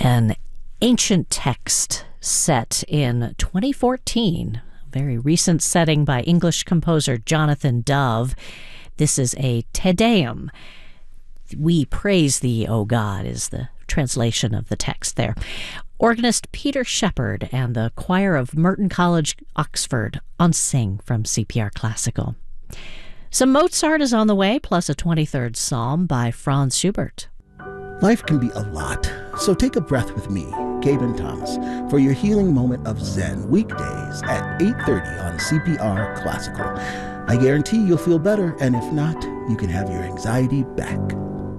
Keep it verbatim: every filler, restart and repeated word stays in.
An ancient text set in twenty fourteen, a very recent setting by English composer Jonathan Dove. This is a Te Deum. We praise thee, O God, is the translation of the text there. Organist Peter Shepard and the choir of Merton College, Oxford, on Sing from C P R Classical. Some Mozart is on the way, plus a twenty-third Psalm by Franz Schubert. Life can be a lot, so take a breath with me, Gaben Thomas, for your healing moment of Zen, weekdays at eight thirty on C P R Classical. I guarantee you'll feel better, and if not, you can have your anxiety back.